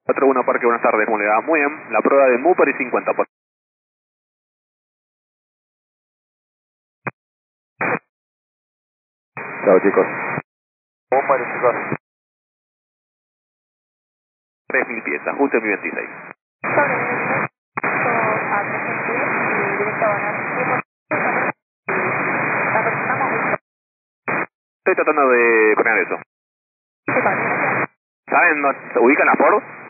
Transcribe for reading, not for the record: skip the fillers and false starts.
41 Parque, buenas tardes, ¿cómo le va? Muy bien, la prueba de Mupar y 50. Chao chicos. Mupar y chicos. 3000 piezas, ajuste mi 26. Sobre el a 310 y directo a ganar. Estoy tratando de coordinar eso. ¿Saben, ubican a Ford?